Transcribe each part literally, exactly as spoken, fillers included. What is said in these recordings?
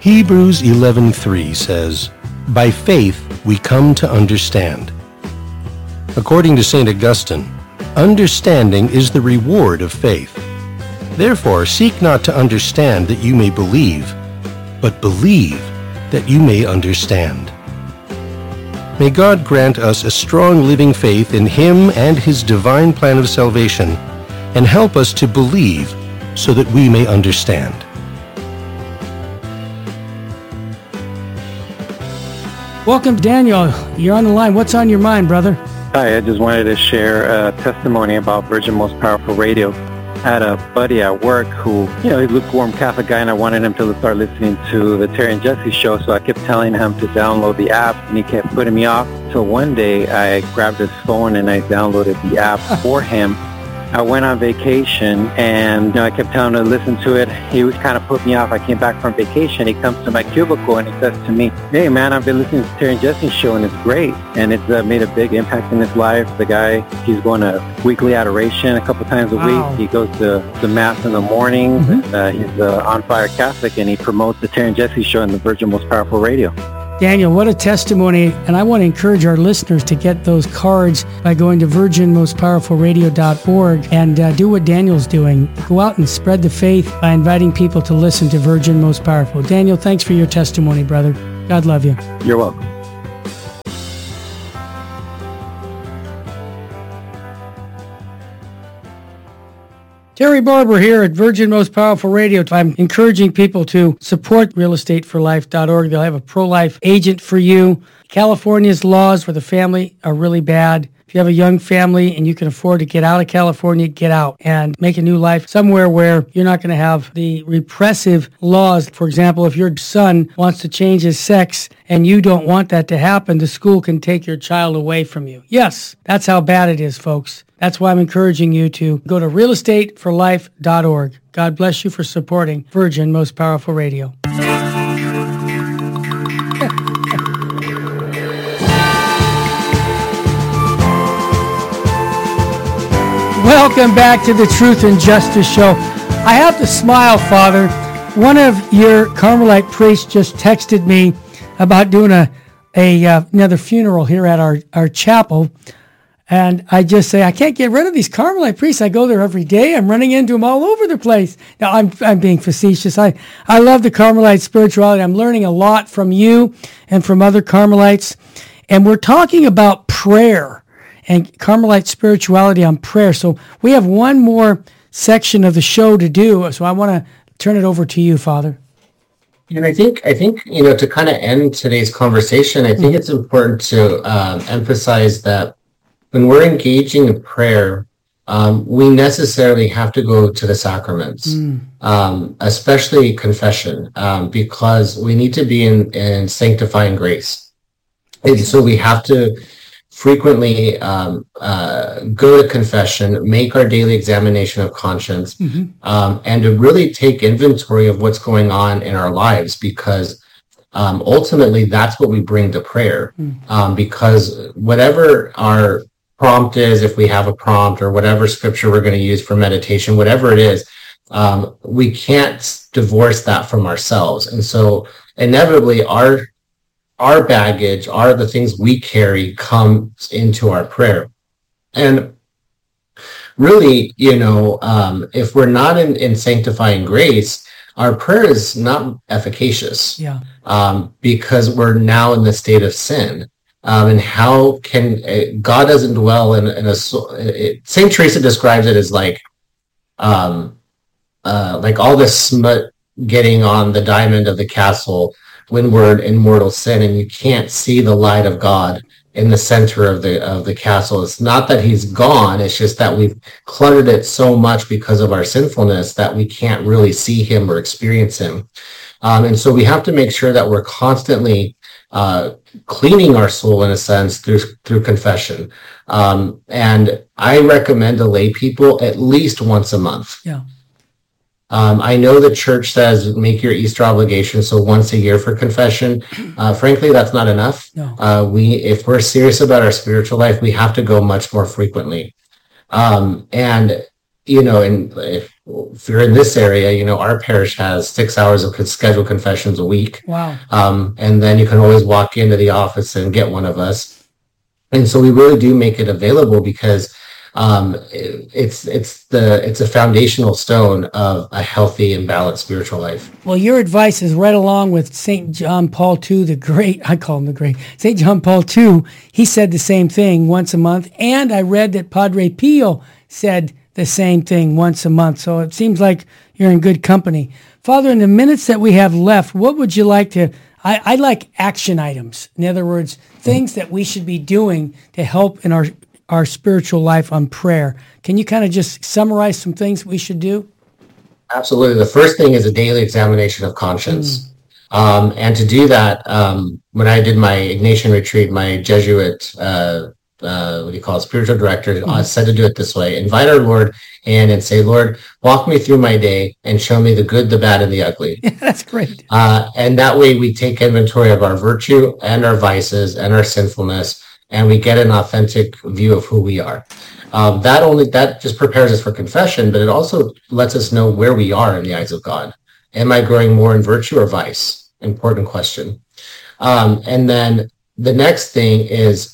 Hebrews eleven three says, "By faith we come to understand." According to Saint Augustine, understanding is the reward of faith. Therefore, seek not to understand that you may believe, but believe that you may understand. May God grant us a strong living faith in Him and His divine plan of salvation, and help us to believe so that we may understand. Welcome, Daniel. You're on the line. What's on your mind, brother? Hi, I just wanted to share a testimony about Virgin Most Powerful Radio. I had a buddy at work who, you know, he's a lukewarm Catholic guy, and I wanted him to start listening to the Terry and Jesse show, so I kept telling him to download the app, and he kept putting me off. So one day, I grabbed his phone and I downloaded the app for him. I went on vacation, and you know, I kept telling him to listen to it. He was kind of put me off. I came back from vacation. He comes to my cubicle, and he says to me, "Hey, man, I've been listening to the Terry and Jesse show, and it's great. And it's uh, made a big impact in his life. The guy, he's going to weekly adoration a couple times a Wow. week. He goes to the Mass in the morning. Mm-hmm. Uh, he's uh, on fire Catholic, and he promotes the Terry and Jesse show on the Virgin Most Powerful Radio." Daniel, what a testimony. And I want to encourage our listeners to get those cards by going to virgin most powerful radio dot org and uh, do what Daniel's doing. Go out and spread the faith by inviting people to listen to Virgin Most Powerful. Daniel, thanks for your testimony, brother. God love you. You're welcome. Terry Barber here at Virgin Most Powerful Radio. I'm encouraging people to support real estate for life dot org. They'll have a pro-life agent for you. California's laws for the family are really bad. If you have a young family and you can afford to get out of California, get out and make a new life somewhere where you're not going to have the repressive laws. For example, if your son wants to change his sex and you don't want that to happen, the school can take your child away from you. Yes, that's how bad it is, folks. That's why I'm encouraging you to go to real estate for life dot org. God bless you for supporting Virgin Most Powerful Radio. Welcome back to the Truth and Justice Show. I have to smile, Father. One of your Carmelite priests just texted me about doing a, a uh, another funeral here at our, our chapel. And I just say, I can't get rid of these Carmelite priests. I go there every day. I'm running into them all over the place. Now, I'm I'm being facetious. I, I love the Carmelite spirituality. I'm learning a lot from you and from other Carmelites. And we're talking about prayer and Carmelite spirituality on prayer. So we have one more section of the show to do. So I want to turn it over to you, Father. And I think, I think you know, to kind of end today's conversation, I think mm-hmm. it's important to um, emphasize that when we're engaging in prayer, um, we necessarily have to go to the sacraments, mm. um, especially confession, um, because we need to be in, in sanctifying grace. And so we have to frequently um, uh, go to confession, make our daily examination of conscience, mm-hmm. um, and to really take inventory of what's going on in our lives, because um, ultimately that's what we bring to prayer, mm. um, because whatever our prompt is, if we have a prompt, or whatever scripture we're going to use for meditation, whatever it is, um, we can't divorce that from ourselves. And so inevitably our our baggage, are the things we carry, comes into our prayer. And really, you know, um, if we're not in, in sanctifying grace, our prayer is not efficacious. Yeah. Um, because we're now in the state of sin. Um, and how can uh, God doesn't dwell in, in a it, Saint Teresa describes it as like um, uh, like all this smut getting on the diamond of the castle when we're in mortal sin, and you can't see the light of God in the center of the of the castle. It's not that he's gone, it's just that we've cluttered it so much because of our sinfulness that we can't really see him or experience him. Um, and so we have to make sure that we're constantly uh, cleaning our soul, in a sense, through through confession. Um, and I recommend to lay people at least once a month. Yeah. Um, I know the church says make your Easter obligation, so once a year for confession. Uh, frankly, that's not enough. No. Uh, we, if we're serious about our spiritual life, we have to go much more frequently. Um, and you know, and if, if you're in this area, you know, our parish has six hours of scheduled confessions a week. Wow. Um, and then you can always walk into the office and get one of us. And so we really do make it available because um, it, it's it's the it's a foundational stone of a healthy and balanced spiritual life. Well, your advice is right along with Saint John Paul the Second, the great, I call him the great, Saint John Paul the Second. He said the same thing once a month. And I read that Padre Pio said the same thing once a month. So it seems like you're in good company. Father, in the minutes that we have left, what would you like to, I, I like action items. In other words, things that we should be doing to help in our, our spiritual life on prayer. Can you kind of just summarize some things we should do? Absolutely. The first thing is a daily examination of conscience. Mm. Um, and to do that, um, when I did my Ignatian retreat, my Jesuit uh Uh, what do you call it, spiritual director, mm-hmm. uh, said to do it this way: invite our Lord in and say, Lord, walk me through my day and show me the good, the bad, and the ugly. Yeah, that's great. Uh, and that way we take inventory of our virtue and our vices and our sinfulness, and we get an authentic view of who we are. Um, that only that just prepares us for confession, but it also lets us know where we are in the eyes of God. Am I growing more in virtue or vice? Important question. Um, and then the next thing is,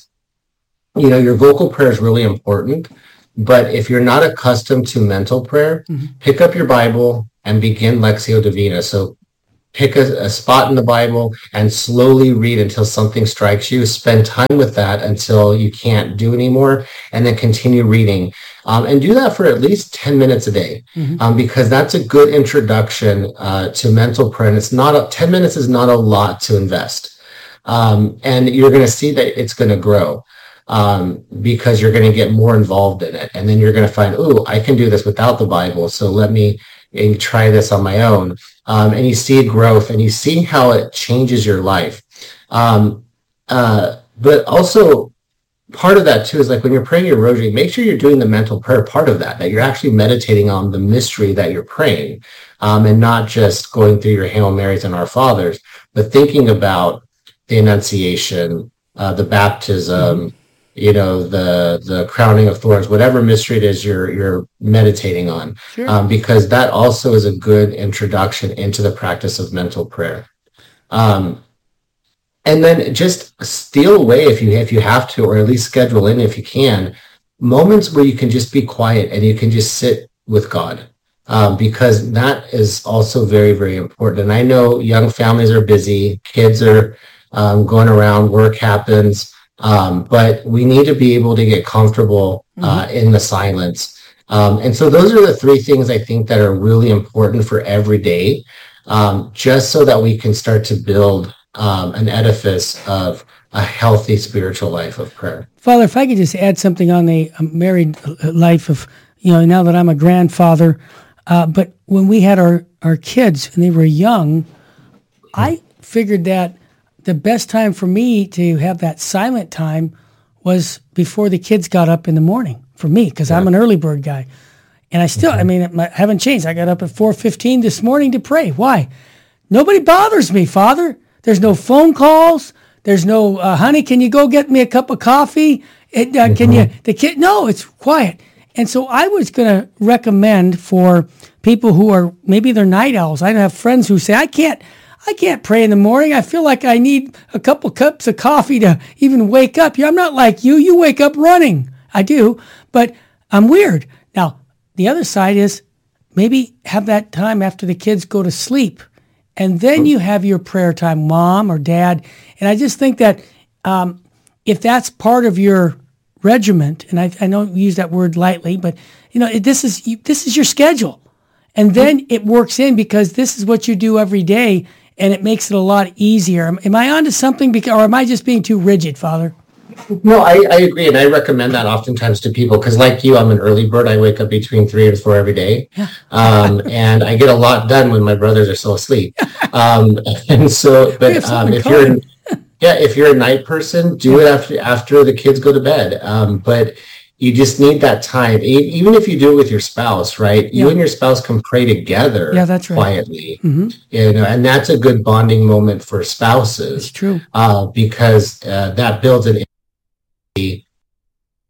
you know, your vocal prayer is really important, but if you're not accustomed to mental prayer, mm-hmm. pick up your Bible and begin Lectio Divina. So pick a, a spot in the Bible and slowly read until something strikes you. Spend time with that until you can't do anymore, and then continue reading. Um, and do that for at least ten minutes a day, mm-hmm. um, because that's a good introduction uh, to mental prayer. And it's not a, ten minutes is not a lot to invest. Um, and you're going to see that it's going to grow. Um, because you're going to get more involved in it. And then you're going to find, oh, I can do this without the Bible. So let me and try this on my own. Um, and you see growth and you see how it changes your life. Um, uh, but also part of that too is like when you're praying your rosary, make sure you're doing the mental prayer part of that, that you're actually meditating on the mystery that you're praying, um, and not just going through your Hail Marys and Our Fathers, but thinking about the Annunciation, uh, the baptism, mm-hmm. you know, the the crowning of thorns, whatever mystery it is you're you're meditating on, sure. um, because that also is a good introduction into the practice of mental prayer. Um, and then just steal away if you if you have to, or at least schedule in if you can, moments where you can just be quiet and you can just sit with God, um, because that is also very, very important. And I know young families are busy, kids are um, going around, work happens. Um, but we need to be able to get comfortable uh, mm-hmm. in the silence. Um, and so those are the three things I think that are really important for every day, um, just so that we can start to build um, an edifice of a healthy spiritual life of prayer. Father, if I could just add something on the married life of, you know, now that I'm a grandfather, uh, but when we had our, our kids and they were young, mm-hmm. I figured that the best time for me to have that silent time was before the kids got up in the morning for me, because yeah. I'm an early bird guy. And I still, mm-hmm. I mean, I haven't changed. I got up at four fifteen this morning to pray. Why? Nobody bothers me, Father. There's no phone calls. There's no, uh, honey, can you go get me a cup of coffee? It, uh, mm-hmm. Can you, the kid, no, it's quiet. And so I was going to recommend for people who are, maybe they're night owls. I have friends who say, I can't, I can't pray in the morning. I feel like I need a couple cups of coffee to even wake up. Yeah, I'm not like you. You wake up running. I do, but I'm weird. Now, the other side is maybe have that time after the kids go to sleep, and then you have your prayer time, mom or dad. And I just think that um, if that's part of your regiment, and I, I don't use that word lightly, but you know, it, this is you, this is your schedule, and then it works in because this is what you do every day. And it makes it a lot easier. Am, am I onto something, because, or am I just being too rigid, Father? No, I, I agree. And I recommend that oftentimes to people because like you, I'm an early bird. I wake up between three and four every day. Yeah. Um, and I get a lot done when my brothers are still asleep. Um, and so, but um, if you're, yeah, if you're a night person, do it after, after the kids go to bed. Um, but you just need that time, even if you do it with your spouse, right? You yeah. and your spouse can pray together yeah, that's right. quietly, mm-hmm. you know, and that's a good bonding moment for spouses. It's true. Uh, because uh, that builds an intimacy